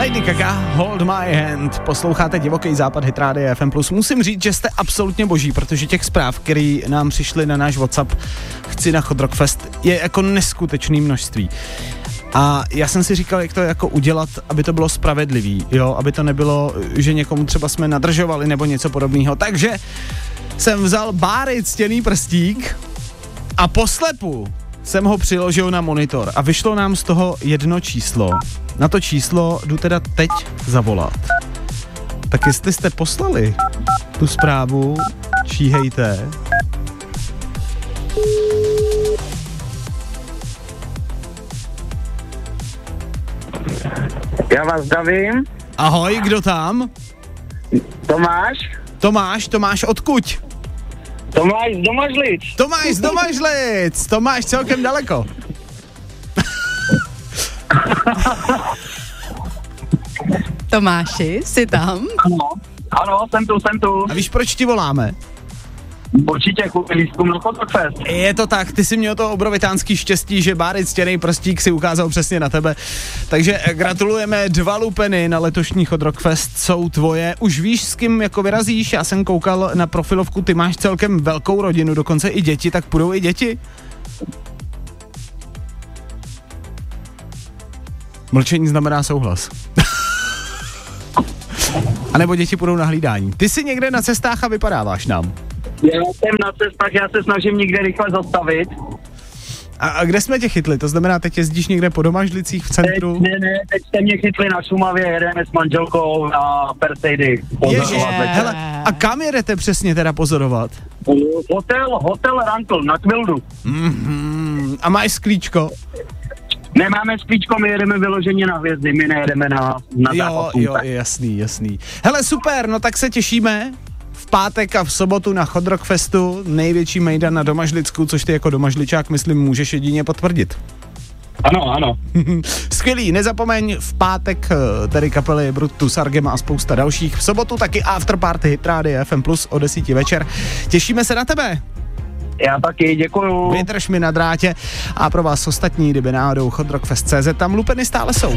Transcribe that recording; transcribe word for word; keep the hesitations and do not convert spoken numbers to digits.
Lady Gaga, Hold My Hand. Posloucháte Divoký západ Hit Rádia F M plus. Musím říct, že jste absolutně boží, protože těch zpráv, které nám přišly na náš WhatsApp Chci na Hot Rock Fest, je jako neskutečné množství. A já jsem si říkal, jak to jako udělat, aby to bylo spravedlivý, jo, aby to nebylo, že někomu třeba jsme nadržovali nebo něco podobného. Takže jsem vzal Báry ctěný prstík a poslepu jsem ho přiložil na monitor a vyšlo nám z toho jedno číslo. Na to číslo jdu teda teď zavolat. Tak jestli jste poslali tu zprávu, číhejte. Já vás zdravím. Ahoj, kdo tam? Tomáš. Tomáš, Tomáš odkud? Tomáš z Domažlic. Tomáš z Domažlic, Tomáš celkem daleko. Tomáši, jsi tam? Ano, ano, jsem tu, jsem tu. A víš, proč ti voláme? Určitě kvůli lístkům na Hot Rock Fest. Je to tak, ty jsi měl to obrovitánský štěstí, že Báry ctěnej prstík si ukázal přesně na tebe. Takže gratulujeme, dva lupeny na letošní Hot Rock Fest jsou tvoje. Už víš, s kým jako vyrazíš? Já jsem koukal na profilovku, ty máš celkem velkou rodinu, dokonce i děti, tak půjdou i děti? Mlčení znamená souhlas. A nebo děti půjdou na hlídání. Ty jsi někde na cestách a vypadáváš nám. Já jsem na cestách, já se snažím někde rychle zastavit. A, a kde jsme tě chytli? To znamená, teď jezdíš někde po Domažlicích v centru? Teď, ne, ne, teď jste mě chytli na Šumavě, jedeme s manželkou na Perseidy. Ježiš, hele, a kam jedete přesně teda pozorovat? Hotel, hotel Rankl na Kvildu. Mm-hmm. A máš sklíčko? Nemáme sklíčko, my jedeme vyloženě na hvězdy, my nejedeme na, na Jo, západ. jo, jasný, jasný. Hele, super, no tak se těšíme v pátek a v sobotu na Hot Rock Festu, největší mejdan na Domažlicku, což ty jako domažličák, myslím, můžeš jedině potvrdit. Ano, ano. Skvělý, nezapomeň, v pátek tedy kapely Brutus, Argema a spousta dalších. V sobotu taky afterparty Hit Rádia F M plus o desíti večer. Těšíme se na tebe. Já taky, děkuju. Vydrž mi na drátě a pro vás ostatní, kdyby náhodou Hot Rock Fest tečka cé zet, tam lupeny stále jsou.